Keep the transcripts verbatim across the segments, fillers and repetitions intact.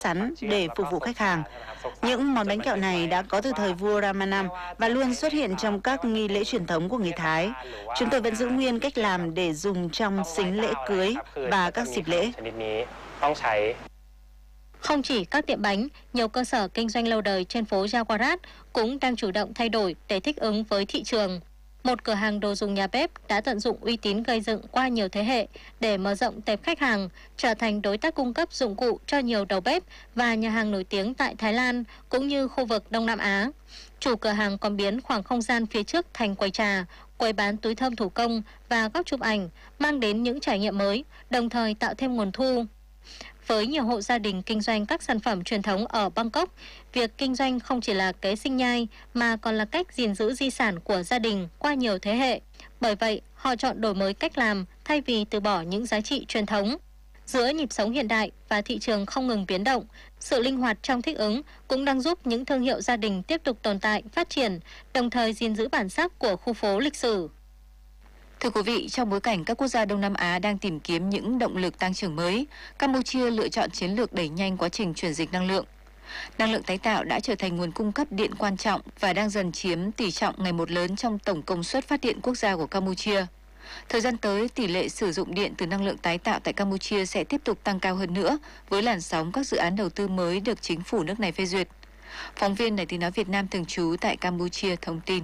sắn để phục vụ khách hàng. Những món bánh kẹo này đã có từ thời vua Rama năm và luôn xuất hiện trong các nghi lễ truyền thống của người Thái. Chúng tôi vẫn giữ nguyên cách làm để dùng trong sính lễ cưới và các dịp lễ. Không chỉ các tiệm bánh, nhiều cơ sở kinh doanh lâu đời trên phố Yaowarat cũng đang chủ động thay đổi để thích ứng với thị trường. Một cửa hàng đồ dùng nhà bếp đã tận dụng uy tín gây dựng qua nhiều thế hệ để mở rộng tệp khách hàng, trở thành đối tác cung cấp dụng cụ cho nhiều đầu bếp và nhà hàng nổi tiếng tại Thái Lan cũng như khu vực Đông Nam Á. Chủ cửa hàng còn biến khoảng không gian phía trước thành quầy trà, quầy bán túi thơm thủ công và góc chụp ảnh, mang đến những trải nghiệm mới, đồng thời tạo thêm nguồn thu. Với nhiều hộ gia đình kinh doanh các sản phẩm truyền thống ở Bangkok, việc kinh doanh không chỉ là kế sinh nhai mà còn là cách gìn giữ di sản của gia đình qua nhiều thế hệ. Bởi vậy, họ chọn đổi mới cách làm thay vì từ bỏ những giá trị truyền thống. Giữa nhịp sống hiện đại và thị trường không ngừng biến động, sự linh hoạt trong thích ứng cũng đang giúp những thương hiệu gia đình tiếp tục tồn tại, phát triển, đồng thời gìn giữ bản sắc của khu phố lịch sử. Thưa quý vị, trong bối cảnh các quốc gia Đông Nam Á đang tìm kiếm những động lực tăng trưởng mới, Campuchia lựa chọn chiến lược đẩy nhanh quá trình chuyển dịch năng lượng. Năng lượng tái tạo đã trở thành nguồn cung cấp điện quan trọng và đang dần chiếm tỷ trọng ngày một lớn trong tổng công suất phát điện quốc gia của Campuchia. Thời gian tới, tỷ lệ sử dụng điện từ năng lượng tái tạo tại Campuchia sẽ tiếp tục tăng cao hơn nữa với làn sóng các dự án đầu tư mới được chính phủ nước này phê duyệt. Phóng viên Đài Tiếng nói Việt Nam thường trú tại Campuchia thông tin.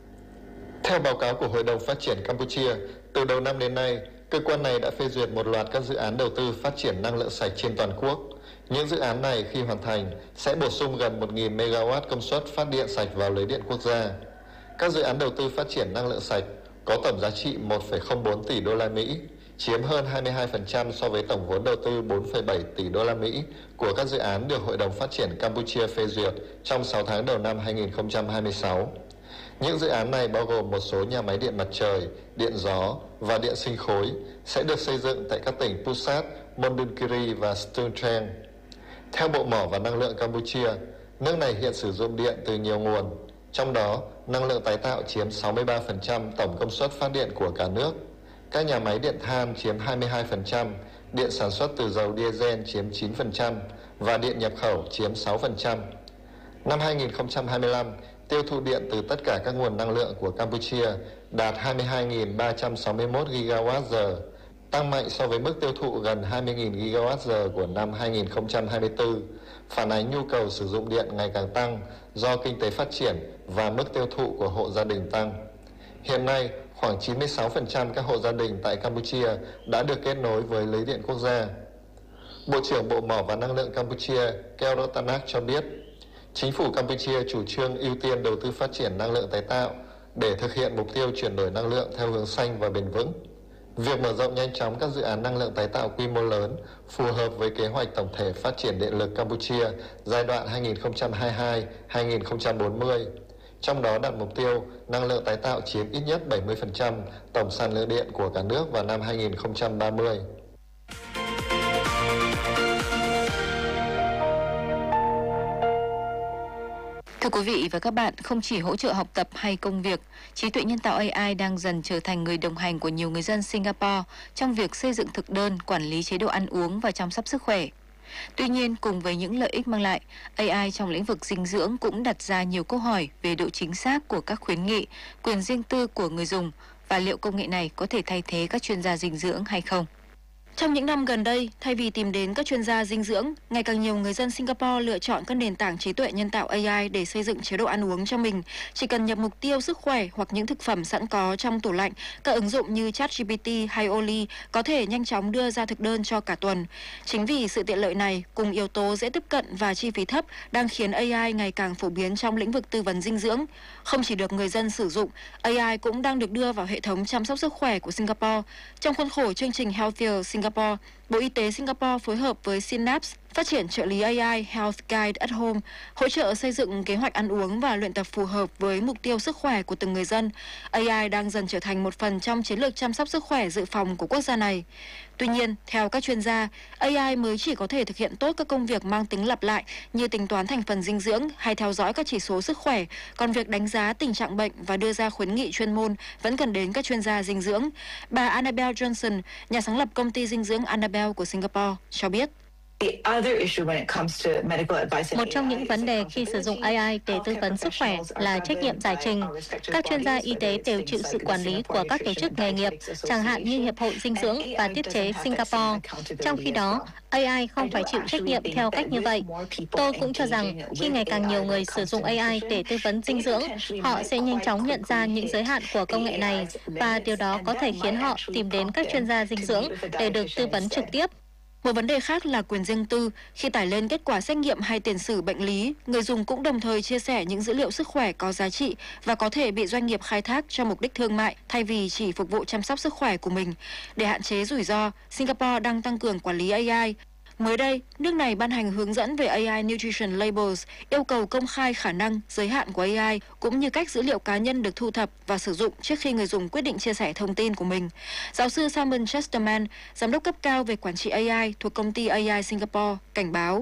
Theo báo cáo của Hội đồng Phát triển Campuchia, từ đầu năm đến nay, cơ quan này đã phê duyệt một loạt các dự án đầu tư phát triển năng lượng sạch trên toàn quốc. Những dự án này khi hoàn thành sẽ bổ sung gần một nghìn mê ga oát công suất phát điện sạch vào lưới điện quốc gia. Các dự án đầu tư phát triển năng lượng sạch có tổng giá trị một phẩy không bốn tỷ đô la Mỹ, chiếm hơn hai mươi hai phần trăm so với tổng vốn đầu tư bốn phẩy bảy tỷ đô la Mỹ của các dự án được Hội đồng Phát triển Campuchia phê duyệt trong sáu tháng đầu năm hai nghìn không trăm hai mươi sáu. Những dự án này bao gồm một số nhà máy điện mặt trời, điện gió và điện sinh khối sẽ được xây dựng tại các tỉnh Pusat, Mondunkiri và Stung Theo Bộ Mỏ và Năng lượng Campuchia, nước này hiện sử dụng điện từ nhiều nguồn, trong đó năng lượng tái tạo chiếm sáu mươi ba phần trăm tổng công suất phát điện của cả nước. Các nhà máy điện than chiếm hai mươi hai phần trăm, điện sản xuất từ dầu diesel chiếm chín phần trăm và điện nhập khẩu chiếm sáu phần trăm. Năm hai nghìn không trăm hai mươi lăm, tiêu thụ điện từ tất cả các nguồn năng lượng của Campuchia đạt hai mươi hai nghìn ba trăm sáu mươi mốt gi ga oát giờ, tăng mạnh so với mức tiêu thụ gần hai mươi nghìn gi ga oát giờ của năm hai nghìn không trăm hai mươi tư, phản ánh nhu cầu sử dụng điện ngày càng tăng do kinh tế phát triển và mức tiêu thụ của hộ gia đình tăng. Hiện nay, khoảng chín mươi sáu phần trăm các hộ gia đình tại Campuchia đã được kết nối với lưới điện quốc gia. Bộ trưởng Bộ Mỏ và Năng lượng Campuchia Keo Rotanak cho biết, Chính phủ Campuchia chủ trương ưu tiên đầu tư phát triển năng lượng tái tạo để thực hiện mục tiêu chuyển đổi năng lượng theo hướng xanh và bền vững. Việc mở rộng nhanh chóng các dự án năng lượng tái tạo quy mô lớn phù hợp với kế hoạch tổng thể phát triển điện lực Campuchia giai đoạn hai nghìn không trăm hai mươi hai đến hai nghìn không trăm bốn mươi. Trong đó đặt mục tiêu năng lượng tái tạo chiếm ít nhất bảy mươi phần trăm tổng sản lượng điện của cả nước vào năm hai nghìn không trăm ba mươi. Thưa quý vị và các bạn, không chỉ hỗ trợ học tập hay công việc, trí tuệ nhân tạo a i đang dần trở thành người đồng hành của nhiều người dân Singapore trong việc xây dựng thực đơn, quản lý chế độ ăn uống và chăm sóc sức khỏe. Tuy nhiên, cùng với những lợi ích mang lại, a i trong lĩnh vực dinh dưỡng cũng đặt ra nhiều câu hỏi về độ chính xác của các khuyến nghị, quyền riêng tư của người dùng và liệu công nghệ này có thể thay thế các chuyên gia dinh dưỡng hay không. Trong những năm gần đây, thay vì tìm đến các chuyên gia dinh dưỡng, ngày càng nhiều người dân Singapore lựa chọn các nền tảng trí tuệ nhân tạo a i để xây dựng chế độ ăn uống cho mình. Chỉ cần nhập mục tiêu sức khỏe hoặc những thực phẩm sẵn có trong tủ lạnh, các ứng dụng như ChatGPT hay Oli có thể nhanh chóng đưa ra thực đơn cho cả tuần. Chính vì sự tiện lợi này, cùng yếu tố dễ tiếp cận và chi phí thấp đang khiến a i ngày càng phổ biến trong lĩnh vực tư vấn dinh dưỡng. Không chỉ được người dân sử dụng, a i cũng đang được đưa vào hệ thống chăm sóc sức khỏe của Singapore. Trong khuôn khổ chương trình Healthier Singapore, Bộ Y tế Singapore phối hợp với Synapse phát triển trợ lý a i Health Guide at Home, hỗ trợ xây dựng kế hoạch ăn uống và luyện tập phù hợp với mục tiêu sức khỏe của từng người dân. a i đang dần trở thành một phần trong chiến lược chăm sóc sức khỏe dự phòng của quốc gia này. Tuy nhiên, theo các chuyên gia, a i mới chỉ có thể thực hiện tốt các công việc mang tính lặp lại như tính toán thành phần dinh dưỡng hay theo dõi các chỉ số sức khỏe, còn việc đánh giá tình trạng bệnh và đưa ra khuyến nghị chuyên môn vẫn cần đến các chuyên gia dinh dưỡng. Bà Annabelle Johnson, nhà sáng lập công ty dinh dưỡng Annabelle của Singapore, cho biết. Một trong những vấn đề khi sử dụng A I để tư vấn sức khỏe là trách nhiệm giải trình. Các chuyên gia y tế đều chịu sự quản lý của các tổ chức nghề nghiệp, chẳng hạn như Hiệp hội Dinh dưỡng và Tiết chế Singapore. Trong khi đó, A I không phải chịu trách nhiệm theo cách như vậy. Tôi cũng cho rằng khi ngày càng nhiều người sử dụng A I để tư vấn dinh dưỡng, họ sẽ nhanh chóng nhận ra những giới hạn của công nghệ này và điều đó có thể khiến họ tìm đến các chuyên gia dinh dưỡng để được tư vấn trực tiếp. Một vấn đề khác là quyền riêng tư. Khi tải lên kết quả xét nghiệm hay tiền sử bệnh lý, người dùng cũng đồng thời chia sẻ những dữ liệu sức khỏe có giá trị và có thể bị doanh nghiệp khai thác cho mục đích thương mại thay vì chỉ phục vụ chăm sóc sức khỏe của mình. Để hạn chế rủi ro, Singapore đang tăng cường quản lý A I. Mới đây, nước này ban hành hướng dẫn về A I Nutrition Labels, yêu cầu công khai khả năng, giới hạn của A I, cũng như cách dữ liệu cá nhân được thu thập và sử dụng trước khi người dùng quyết định chia sẻ thông tin của mình. Giáo sư Simon Chesterman, giám đốc cấp cao về quản trị A I thuộc công ty A I Singapore, cảnh báo.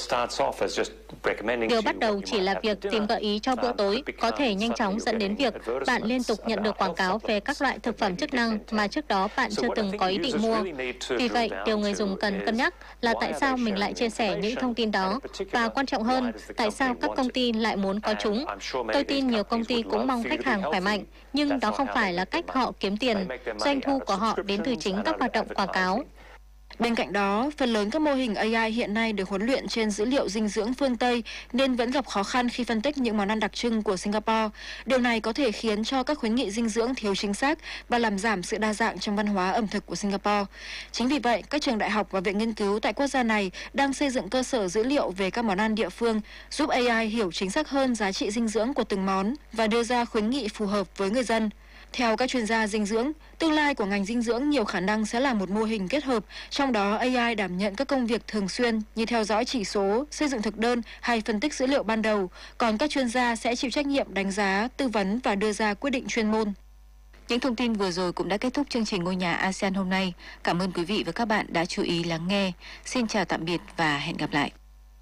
Điều bắt đầu chỉ là việc tìm gợi ý cho bữa tối, có thể nhanh chóng dẫn đến việc bạn liên tục nhận được quảng cáo về các loại thực phẩm chức năng mà trước đó bạn chưa từng có ý định mua. Vì vậy, điều người dùng cần cân nhắc là tại sao mình lại chia sẻ những thông tin đó, và quan trọng hơn, tại sao các công ty lại muốn có chúng. Tôi tin nhiều công ty cũng mong khách hàng khỏe mạnh, nhưng đó không phải là cách họ kiếm tiền. Doanh thu của họ đến từ chính các hoạt động quảng cáo. Bên cạnh đó, phần lớn các mô hình A I hiện nay được huấn luyện trên dữ liệu dinh dưỡng phương Tây nên vẫn gặp khó khăn khi phân tích những món ăn đặc trưng của Singapore. Điều này có thể khiến cho các khuyến nghị dinh dưỡng thiếu chính xác và làm giảm sự đa dạng trong văn hóa ẩm thực của Singapore. Chính vì vậy, các trường đại học và viện nghiên cứu tại quốc gia này đang xây dựng cơ sở dữ liệu về các món ăn địa phương, giúp A I hiểu chính xác hơn giá trị dinh dưỡng của từng món và đưa ra khuyến nghị phù hợp với người dân. Theo các chuyên gia dinh dưỡng, tương lai của ngành dinh dưỡng nhiều khả năng sẽ là một mô hình kết hợp, trong đó A I đảm nhận các công việc thường xuyên như theo dõi chỉ số, xây dựng thực đơn hay phân tích dữ liệu ban đầu, còn các chuyên gia sẽ chịu trách nhiệm đánh giá, tư vấn và đưa ra quyết định chuyên môn. Những thông tin vừa rồi cũng đã kết thúc chương trình Ngôi nhà a sê an hôm nay. Cảm ơn quý vị và các bạn đã chú ý lắng nghe. Xin chào tạm biệt và hẹn gặp lại.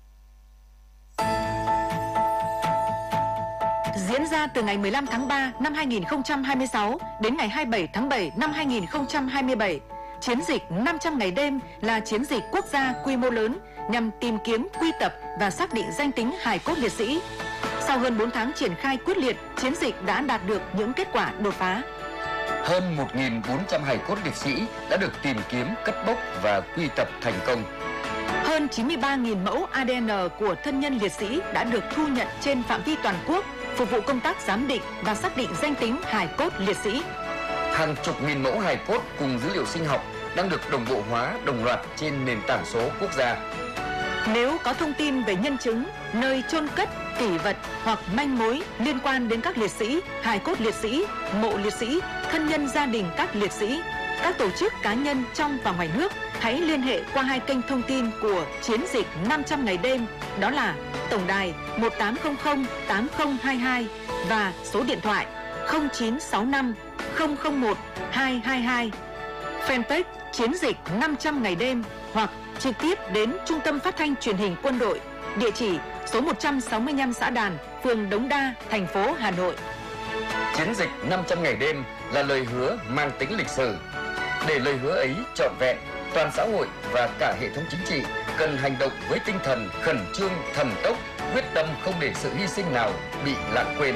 Diễn ra từ ngày mười lăm tháng ba năm hai nghìn không trăm hai mươi sáu đến ngày hai mươi bảy tháng bảy năm hai nghìn không trăm hai mươi bảy, chiến dịch năm trăm ngày đêm là chiến dịch quốc gia quy mô lớn nhằm tìm kiếm, quy tập và xác định danh tính hài cốt liệt sĩ. Sau hơn bốn tháng triển khai quyết liệt, chiến dịch đã đạt được những kết quả đột phá. Hơn một nghìn bốn trăm hài cốt liệt sĩ đã được tìm kiếm, cất bốc và quy tập thành công. Hơn chín mươi ba nghìn mẫu a đê en của thân nhân liệt sĩ đã được thu nhận trên phạm vi toàn quốc, phục vụ công tác giám định và xác định danh tính hài cốt liệt sĩ. Hàng chục nghìn mẫu hài cốt cùng dữ liệu sinh học đang được đồng bộ hóa đồng loạt trên nền tảng số quốc gia. Nếu có thông tin về nhân chứng, nơi chôn cất, kỷ vật hoặc manh mối liên quan đến các liệt sĩ, hài cốt liệt sĩ, mộ liệt sĩ, thân nhân gia đình các liệt sĩ, các tổ chức cá nhân trong và ngoài nước, hãy liên hệ qua hai kênh thông tin của chiến dịch năm trăm ngày đêm, đó là tổng đài một tám không không tám không hai hai và số điện thoại không chín sáu năm không không một hai hai hai, fanpage chiến dịch năm trăm ngày đêm hoặc trực tiếp đến Trung tâm Phát thanh Truyền hình Quân đội, địa chỉ số một trăm sáu mươi lăm Xã Đàn, phường Đống Đa, thành phố Hà Nội. Chiến dịch năm trăm ngày đêm là lời hứa mang tính lịch sử. Để lời hứa ấy trọn vẹn, toàn xã hội và cả hệ thống chính trị cần hành động với tinh thần khẩn trương, thần tốc, quyết tâm không để sự hy sinh nào bị lãng quên.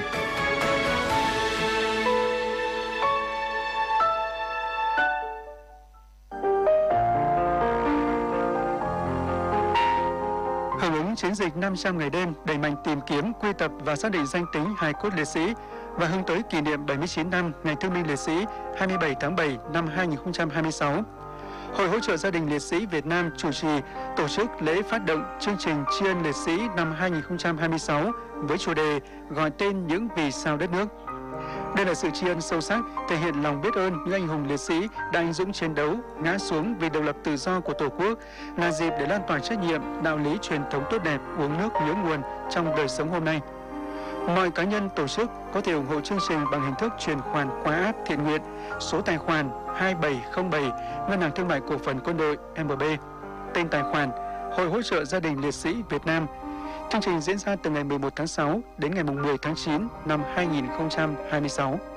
Hưởng ứng chiến dịch năm trăm ngày đêm đẩy mạnh tìm kiếm, quy tập và xác định danh tính hài cốt liệt sĩ và hướng tới kỷ niệm bảy mươi chín năm Ngày Thương binh Liệt sĩ hai mươi bảy tháng bảy năm hai nghìn không trăm hai mươi sáu, Hội hỗ trợ gia đình liệt sĩ Việt Nam chủ trì tổ chức lễ phát động chương trình tri ân liệt sĩ năm hai nghìn không trăm hai mươi sáu với chủ đề gọi tên những vì sao đất nước. Đây là sự tri ân sâu sắc, thể hiện lòng biết ơn những anh hùng liệt sĩ đã anh dũng chiến đấu, ngã xuống vì độc lập tự do của Tổ quốc, là dịp để lan tỏa trách nhiệm, đạo lý truyền thống tốt đẹp, uống nước nhớ nguồn trong đời sống hôm nay. Mọi cá nhân, tổ chức có thể ủng hộ chương trình bằng hình thức chuyển khoản qua app thiện nguyện, số tài khoản hai bảy không bảy, Ngân hàng Thương mại Cổ phần Quân đội em bê, tên tài khoản Hội hỗ trợ gia đình liệt sĩ Việt Nam. Chương trình diễn ra từ ngày mười một tháng sáu đến ngày mười tháng chín năm hai nghìn không trăm hai mươi sáu.